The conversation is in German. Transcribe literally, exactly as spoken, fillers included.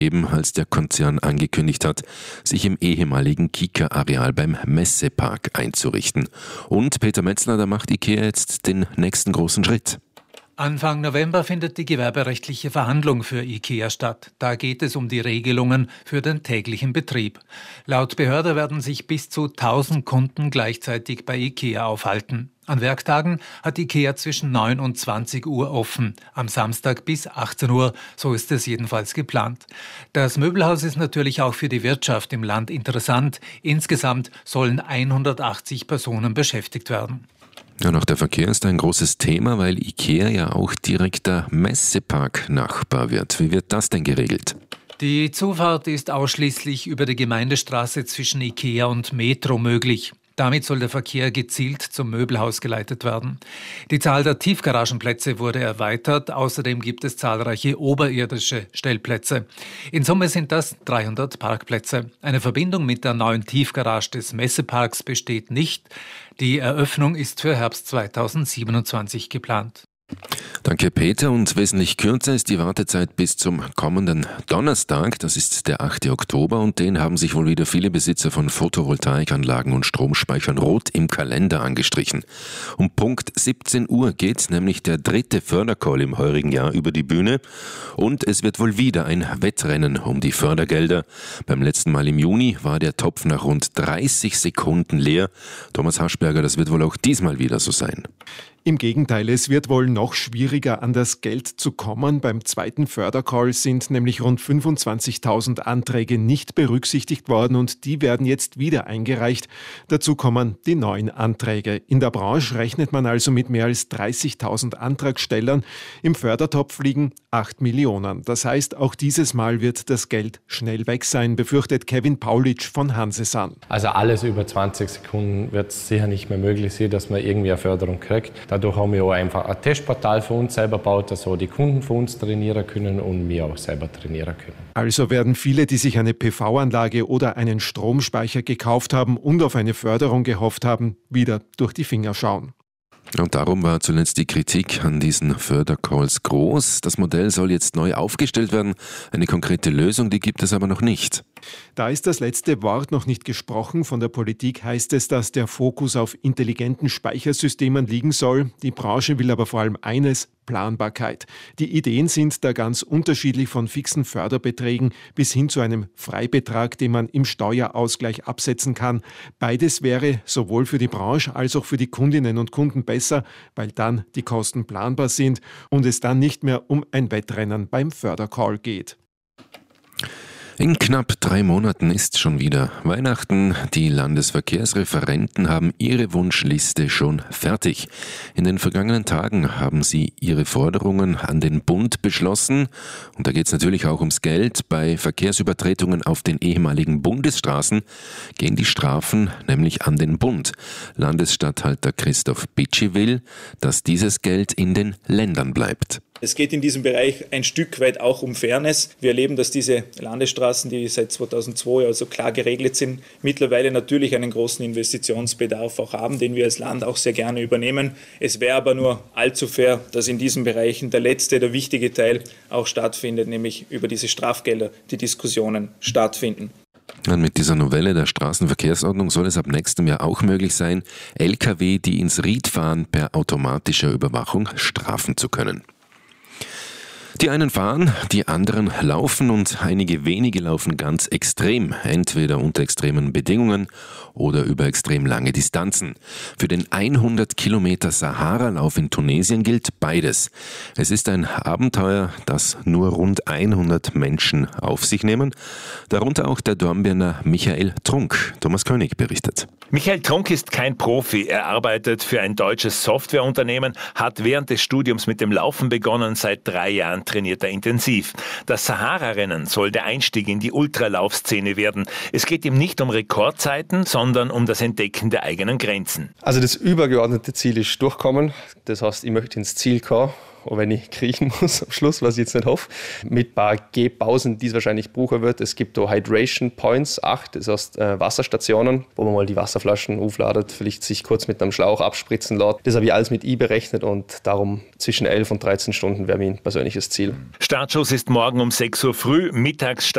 Eben als der Konzern angekündigt hat, sich im ehemaligen Kika-Areal beim Messepark einzurichten. Und Peter Metzler, da macht IKEA jetzt den nächsten großen Schritt. Anfang November findet die gewerberechtliche Verhandlung für IKEA statt. Da geht es um die Regelungen für den täglichen Betrieb. Laut Behörde werden sich bis zu tausend Kunden gleichzeitig bei IKEA aufhalten. An Werktagen hat IKEA zwischen neun und zwanzig Uhr offen, am Samstag bis achtzehn Uhr, so ist es jedenfalls geplant. Das Möbelhaus ist natürlich auch für die Wirtschaft im Land interessant. Insgesamt sollen hundertachtzig Personen beschäftigt werden. Ja, und auch der Verkehr ist ein großes Thema, weil IKEA ja auch direkter Messepark-Nachbar wird. Wie wird das denn geregelt? Die Zufahrt ist ausschließlich über die Gemeindestraße zwischen IKEA und Metro möglich. Damit soll der Verkehr gezielt zum Möbelhaus geleitet werden. Die Zahl der Tiefgaragenplätze wurde erweitert. Außerdem gibt es zahlreiche oberirdische Stellplätze. In Summe sind das dreihundert Parkplätze. Eine Verbindung mit der neuen Tiefgarage des Messeparks besteht nicht. Die Eröffnung ist für Herbst zweitausendsiebenundzwanzig geplant. Danke, Peter. Und wesentlich kürzer ist die Wartezeit bis zum kommenden Donnerstag. Das ist der achte Oktober und den haben sich wohl wieder viele Besitzer von Photovoltaikanlagen und Stromspeichern rot im Kalender angestrichen. Um Punkt siebzehn Uhr geht nämlich der dritte Fördercall im heurigen Jahr über die Bühne und es wird wohl wieder ein Wettrennen um die Fördergelder. Beim letzten Mal im Juni war der Topf nach rund dreißig Sekunden leer. Thomas Haschberger, das wird wohl auch diesmal wieder so sein. Im Gegenteil, es wird wohl noch schwieriger, an das Geld zu kommen. Beim zweiten Fördercall sind nämlich rund fünfundzwanzigtausend Anträge nicht berücksichtigt worden und die werden jetzt wieder eingereicht. Dazu kommen die neuen Anträge. In der Branche rechnet man also mit mehr als dreißigtausend Antragstellern. Im Fördertopf liegen acht Millionen. Das heißt, auch dieses Mal wird das Geld schnell weg sein, befürchtet Kevin Paulitsch von Hansesan. Also alles über zwanzig Sekunden wird sicher nicht mehr möglich sein, dass man irgendwie eine Förderung kriegt. Dadurch haben wir auch einfach ein Testportal für uns selber gebaut, dass auch die Kunden für uns trainieren können und wir auch selber trainieren können. Also werden viele, die sich eine P V-Anlage oder einen Stromspeicher gekauft haben und auf eine Förderung gehofft haben, wieder durch die Finger schauen. Und darum war zuletzt die Kritik an diesen Fördercalls groß. Das Modell soll jetzt neu aufgestellt werden. Eine konkrete Lösung, die gibt es aber noch nicht. Da ist das letzte Wort noch nicht gesprochen. Von der Politik heißt es, dass der Fokus auf intelligenten Speichersystemen liegen soll. Die Branche will aber vor allem eines: Planbarkeit. Die Ideen sind da ganz unterschiedlich, von fixen Förderbeträgen bis hin zu einem Freibetrag, den man im Steuerausgleich absetzen kann. Beides wäre sowohl für die Branche als auch für die Kundinnen und Kunden besser, weil dann die Kosten planbar sind und es dann nicht mehr um ein Wettrennen beim Fördercall geht. In knapp drei Monaten ist schon wieder Weihnachten. Die Landesverkehrsreferenten haben ihre Wunschliste schon fertig. In den vergangenen Tagen haben sie ihre Forderungen an den Bund beschlossen. Und da geht es natürlich auch ums Geld. Bei Verkehrsübertretungen auf den ehemaligen Bundesstraßen gehen die Strafen nämlich an den Bund. Landesstatthalter Christoph Bitschi will, dass dieses Geld in den Ländern bleibt. Es geht in diesem Bereich ein Stück weit auch um Fairness. Wir erleben, dass diese Landesstraßen, die seit zweitausendzwei also klar geregelt sind, mittlerweile natürlich einen großen Investitionsbedarf auch haben, den wir als Land auch sehr gerne übernehmen. Es wäre aber nur allzu fair, dass in diesen Bereichen der letzte, der wichtige Teil auch stattfindet, nämlich über diese Strafgelder die Diskussionen stattfinden. Und mit dieser Novelle der Straßenverkehrsordnung soll es ab nächstem Jahr auch möglich sein, L K W, die ins Ried fahren, per automatischer Überwachung strafen zu können. Die einen fahren, die anderen laufen und einige wenige laufen ganz extrem, entweder unter extremen Bedingungen oder über extrem lange Distanzen. Für den hundert Kilometer Sahara-Lauf in Tunesien gilt beides. Es ist ein Abenteuer, das nur rund hundert Menschen auf sich nehmen, darunter auch der Dornbirner Michael Trunk. Thomas König berichtet. Michael Trunk ist kein Profi. Er arbeitet für ein deutsches Softwareunternehmen, hat während des Studiums mit dem Laufen begonnen. Seit drei Jahren trainiert er intensiv. Das Sahara-Rennen soll der Einstieg in die Ultralaufszene werden. Es geht ihm nicht um Rekordzeiten, sondern um das Entdecken der eigenen Grenzen. Also das übergeordnete Ziel ist durchkommen. Das heißt, ich möchte ins Ziel kommen. Auch wenn ich kriechen muss am Schluss, was ich jetzt nicht hoffe. Mit ein paar Gehpausen, die es wahrscheinlich brauchen wird. Es gibt da Hydration Points, acht, das heißt äh, Wasserstationen, wo man mal die Wasserflaschen aufladet, vielleicht sich kurz mit einem Schlauch abspritzen lässt. Das habe ich alles mit einberechnet und darum zwischen elf und dreizehn Stunden wäre mein persönliches Ziel. Startschuss ist morgen um sechs Uhr früh, mittags